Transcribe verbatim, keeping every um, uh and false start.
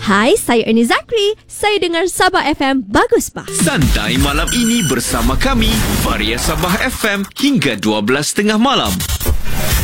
Hai, saya Ernie Zakri. Saya dengar Sabah F M. Bagus, bah. Santai malam ini bersama kami, Varia Sabah F M hingga dua belas tiga puluh malam.